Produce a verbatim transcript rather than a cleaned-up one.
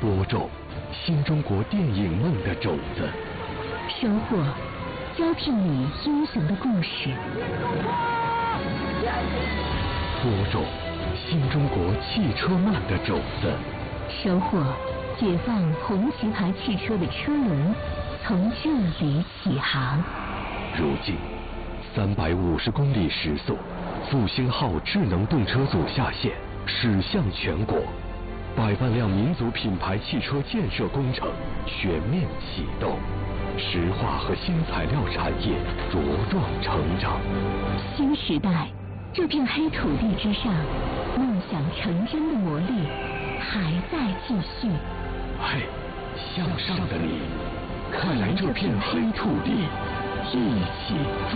播种新中国电影梦的种子， 收获招聘你英雄的故事， 播种新中国汽车梦的种子， 收获解放红旗牌汽车的车轮从这里起航。 如今，三百五十公里时速，复兴号智能动车组下线，驶向全国。百万辆民族品牌汽车建设工程全面启动，石化和新材料产业茁壮成长。 新时代，这片黑土地之上，梦想成真的魔力还在继续。 嘿，向上的你，快来这片黑土地，一起